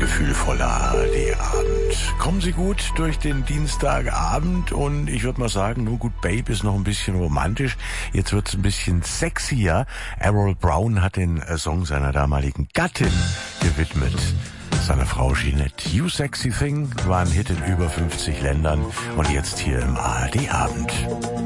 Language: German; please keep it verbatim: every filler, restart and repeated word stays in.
gefühlvoller A R D-Abend. Kommen Sie gut durch den Dienstagabend und ich würde mal sagen, nur gut Babe ist noch ein bisschen romantisch. Jetzt wird's ein bisschen sexier. Errol Brown hat den Song seiner damaligen Gattin gewidmet. Seine Frau Jeanette. You Sexy Thing war ein Hit in über fünfzig Ländern und jetzt hier im A R D-Abend.